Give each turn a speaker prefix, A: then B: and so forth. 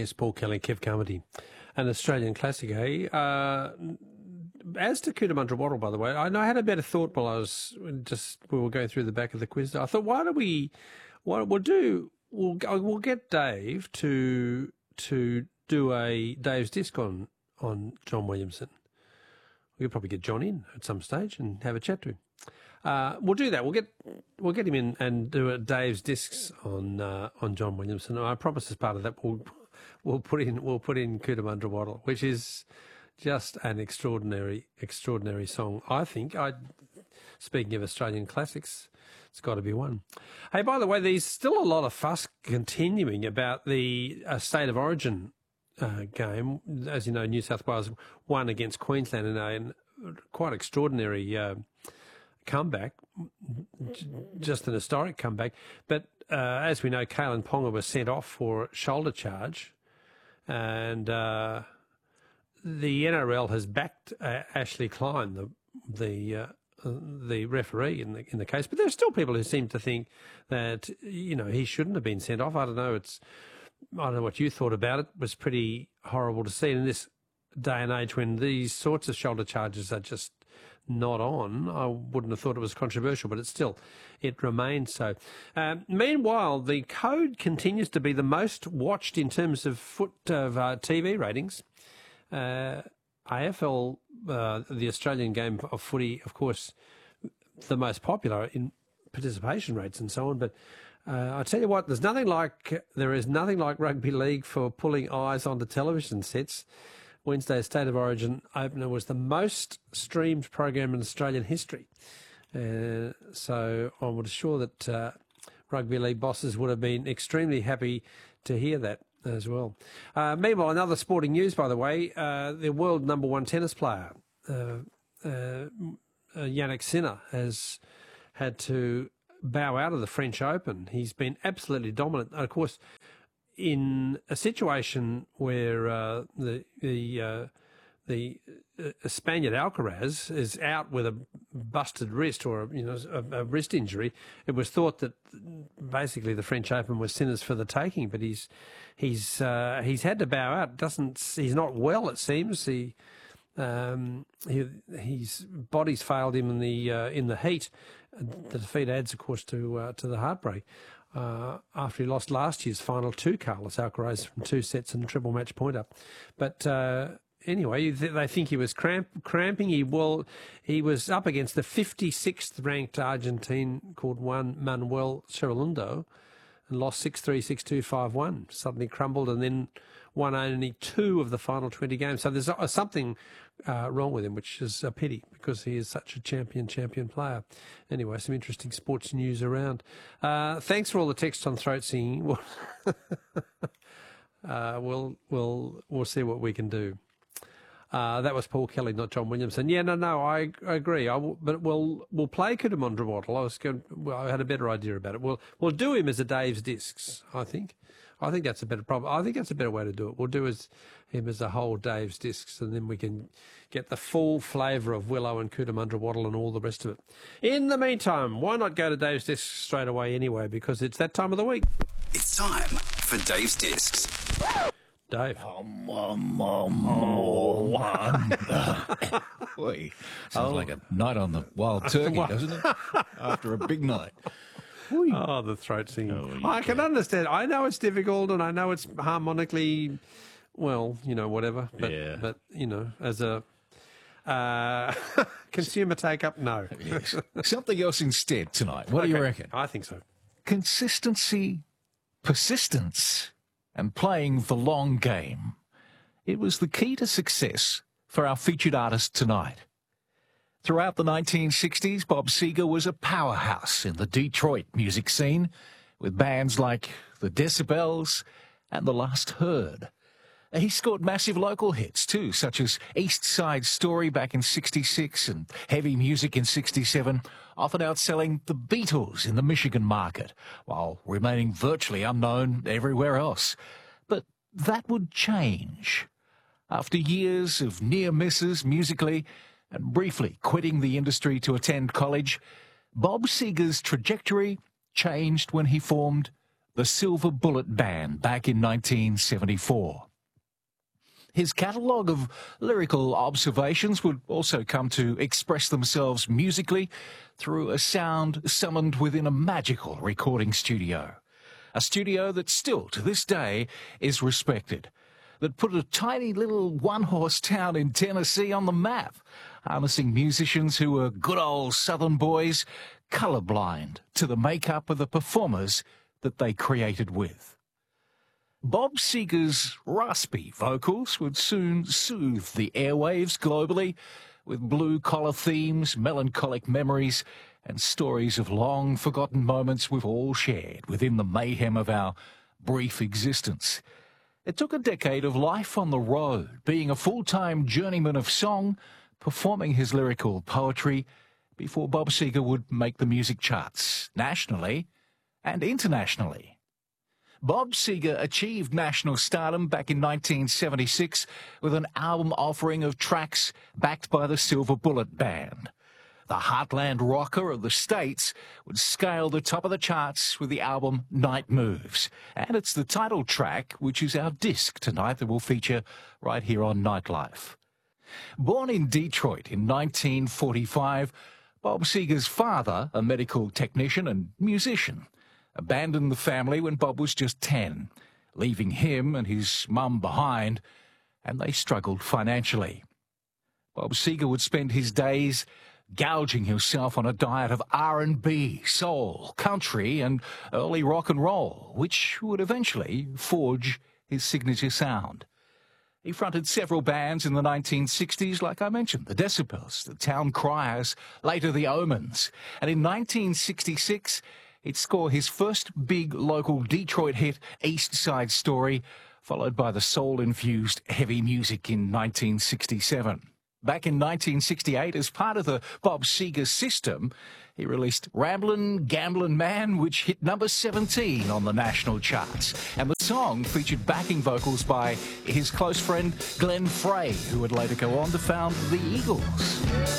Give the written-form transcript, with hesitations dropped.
A: guests, Paul Kelly, Kev Carmody, an Australian classic, eh? As to Cootamundra by the way, I had a better thought while we were going through the back of the quiz. I thought, we'll get Dave to do a Dave's Disc on John Williamson. We could probably get John in at some stage and have a chat to him. We'll do that. We'll get him in and do a Dave's Discs on John Williamson. And I promise, as part of that, we'll put in Cootamundra, which is just an extraordinary song. I think. Speaking of Australian classics, it's got to be one. Hey, by the way, there's still a lot of fuss continuing about the State of Origin game. As you know, New South Wales won against Queensland in a quite extraordinary comeback, just an historic comeback. But as we know, Kalen Ponga was sent off for shoulder charge, and the NRL has backed Ashley Klein, the referee in the case. But there's still people who seem to think that he shouldn't have been sent off. I don't know what you thought about it. It was pretty horrible to see in this day and age when these sorts of shoulder charges are just not on. I wouldn't have thought it was controversial, but it remains so. Meanwhile, the Code continues to be the most watched in terms of TV ratings. AFL, the Australian game of footy, of course, the most popular in participation rates and so on. But I tell you what, there is nothing like rugby league for pulling eyes onto television sets. Wednesday's State of Origin opener was the most streamed program in Australian history. So I would assure that rugby league bosses would have been extremely happy to hear that as well. Meanwhile, another sporting news, by the way, the world number one tennis player, Yannick Sinner, has had to bow out of the French Open. He's been absolutely dominant. Of course, in a situation where the Spaniard Alcaraz is out with a busted wrist or a wrist injury, it was thought that basically the French Open was Sinner's for the taking. But he's had to bow out. He's not well, it seems. His body's failed him in the heat. The defeat adds, of course, to the heartbreak. After he lost last year's final to Carlos Alcaraz from 2 sets and a triple match point up. But anyway, they think he was cramping. He was up against the 56th ranked Argentine called Juan Manuel Cerrundo and lost 6-3, 6-2, 5-1. Suddenly crumbled and then won only 2 of the final 20 games. So there's something wrong with him, which is a pity because he is such a champion player. Anyway, some interesting sports news around. Thanks for all the texts on throat singing. We'll see what we can do. That was Paul Kelly, not John Williamson. Yeah, no, I agree. But we'll play Cootamundra. I had a better idea about it. We'll do him as a Dave's Discs, I think. I think that's a better problem. I think that's a better way to do it. We'll do him as a whole Dave's Discs, and then we can get the full flavour of Willow and Cootamundra and all the rest of it. In the meantime, why not go to Dave's Discs straight away anyway? Because it's that time of the week.
B: It's time for Dave's Discs.
A: Dave.
C: Boy, sounds like a night on the wild turkey, doesn't it? After a big night.
A: Oh, the throat singing. I can understand. I know it's difficult and I know it's harmonically, whatever. But as a consumer take-up, no.
C: Yes. Something else instead tonight. What do you reckon?
A: I think so.
C: Consistency, persistence, and playing the long game. It was the key to success for our featured artist tonight. Throughout the 1960s, Bob Seger was a powerhouse in the Detroit music scene, with bands like the Decibels and The Last Herd. He scored massive local hits too, such as East Side Story back in 66 and Heavy Music in 67, often outselling the Beatles in the Michigan market, while remaining virtually unknown everywhere else. But that would change. After years of near misses musically, and briefly quitting the industry to attend college, Bob Seger's trajectory changed when he formed the Silver Bullet Band back in 1974. His catalogue of lyrical observations would also come to express themselves musically through a sound summoned within a magical recording studio. A studio that still, to this day, is respected. That put a tiny little one-horse town in Tennessee on the map, harnessing musicians who were good old Southern boys, colourblind to the makeup of the performers that they created with. Bob Seger's raspy vocals would soon soothe the airwaves globally with blue-collar themes, melancholic memories, and stories of long-forgotten moments we've all shared within the mayhem of our brief existence. It took a decade of life on the road, being a full-time journeyman of song, performing his lyrical poetry, before Bob Seger would make the music charts, nationally and internationally. Bob Seger achieved national stardom back in 1976 with an album offering of tracks backed by the Silver Bullet Band. The heartland rocker of the States would scale the top of the charts with the album Night Moves. And it's the title track, which is our disc tonight, that we'll feature right here on Nightlife. Born in Detroit in 1945, Bob Seger's father, a medical technician and musician, abandoned the family when Bob was just 10, leaving him and his mum behind, and they struggled financially. Bob Seger would spend his days gouging himself on a diet of R&B, soul, country, and early rock and roll, which would eventually forge his signature sound. He fronted several bands in the 1960s, like I mentioned, the Decibels, the Town Criers, later the Omens, and in 1966, he'd score his first big local Detroit hit, East Side Story, followed by the soul-infused heavy music in 1967. Back in 1968, as part of the Bob Seger system, he released Ramblin' Gamblin' Man, which hit number 17 on the national charts. And the song featured backing vocals by his close friend Glenn Frey, who would later go on to found the Eagles.